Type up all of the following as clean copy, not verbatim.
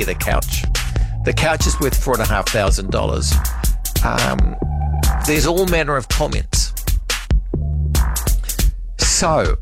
the couch. The couch is worth $4,500. There's all manner of comments. So,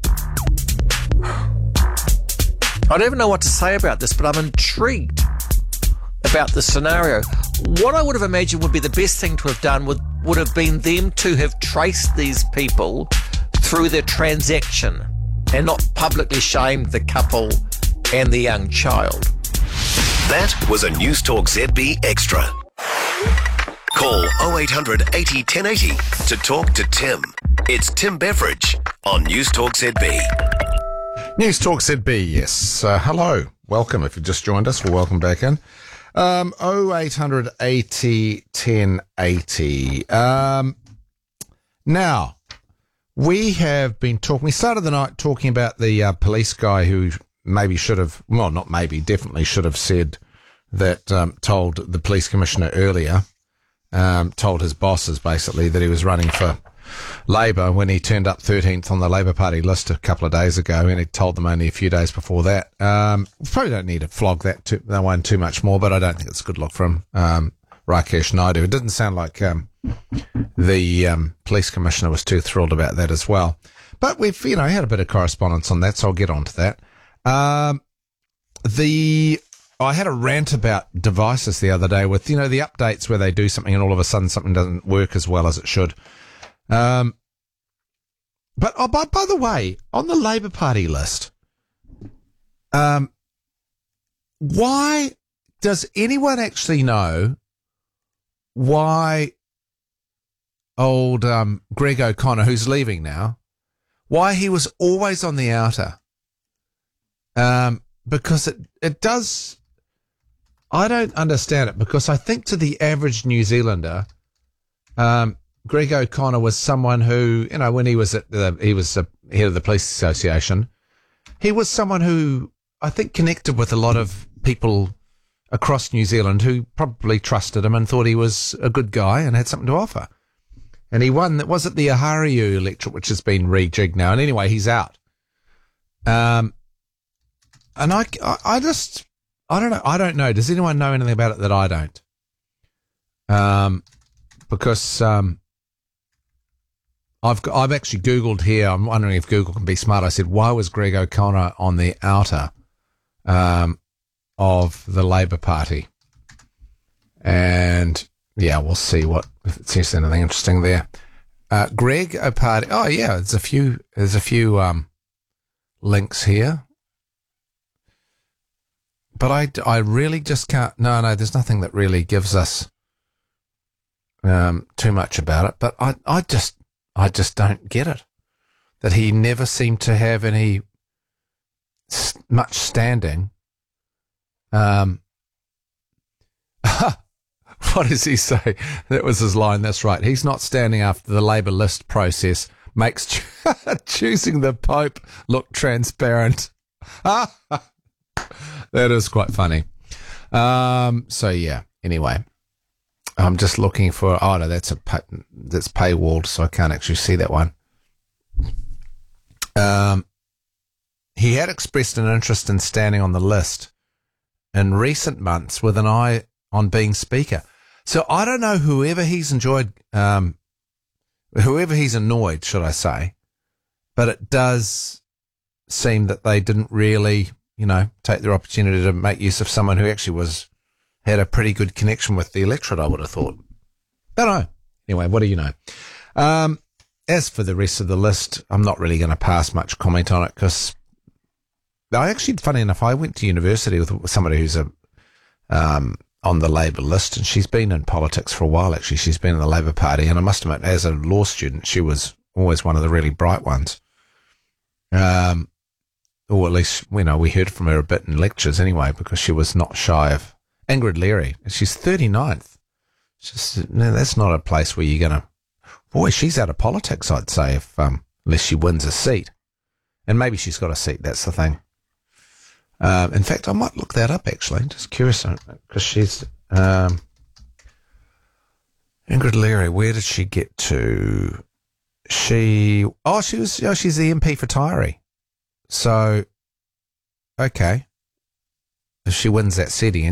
I don't even know what to say about this, but I'm intrigued about the scenario. What I would have imagined would be the best thing to have done would have been them to have traced these people through their transaction and not publicly shamed the couple and the young child. That was a News Talk ZB Extra. Call 0800 80 1080 to talk to Tim. It's Tim Beveridge on News Talk ZB. News Talk ZB, yes. Hello. Welcome. If you've just joined us, well, welcome back in. 0800 80 1080. Now, we have been talking, we started the night talking about the police guy who maybe should have, well, not maybe, definitely should have said that, told the police commissioner earlier, told his bosses basically that he was running for Labor when he turned up 13th on the Labor Party list a couple of days ago, and he told them only a few days before that. Probably don't need to flog that one too much more, but I don't think it's a good look for him. Rakesh Naidu. It didn't sound like the police commissioner was too thrilled about that as well. But we've, had a bit of correspondence on that, so I'll get on to that. I had a rant about devices the other day with, the updates where they do something and all of a sudden something doesn't work as well as it should. But by the way, on the Labor Party list, why does anyone actually know why old Greg O'Connor, who's leaving now, why he was always on the outer? Because it does, I don't understand it, because I think to the average New Zealander, Greg O'Connor was someone who, when he was he was the head of the police association, he was someone who I think connected with a lot of people across New Zealand who probably trusted him and thought he was a good guy and had something to offer. And he won, was it the Ahariu electorate, which has been rejigged now? And anyway, he's out. And I don't know. I don't know. Does anyone know anything about it that I don't? Because I've actually Googled here. I'm wondering if Google can be smart. I said, why was Greg O'Connor on the outer of the Labor Party? And yeah, we'll see if it says anything interesting there. Greg O'Party. Oh yeah, there's a few links here. But I really just can't. No, there's nothing that really gives us too much about it. But I just don't get it. That he never seemed to have any much standing. What does he say? That was his line. That's right. He's not standing after the Labour list process makes choosing the Pope look transparent. That is quite funny. So yeah. Anyway, I'm just looking for. Oh no, that's paywalled, so I can't actually see that one. He had expressed an interest in standing on the list in recent months with an eye on being speaker. So I don't know whoever he's annoyed, should I say, but it does seem that they didn't really, take their opportunity to make use of someone who actually had a pretty good connection with the electorate, I would have thought. Don't know. Anyway, what do you know? As for the rest of the list, I'm not really going to pass much comment on it because funny enough, I went to university with somebody who's on the Labor list, and she's been in politics for a while, actually. She's been in the Labor Party, and I must admit, as a law student, she was always one of the really bright ones. Or at least, we heard from her a bit in lectures anyway, because she was not shy of Ingrid Leary. She's 39th. That's not a place where you're going to... Boy, she's out of politics, I'd say, unless she wins a seat. And maybe she's got a seat, that's the thing. In fact, I might look that up, actually. Just curious, because she's... Ingrid Leary, where did she get to? She's the MP for Taieri. So, okay. If she wins that seating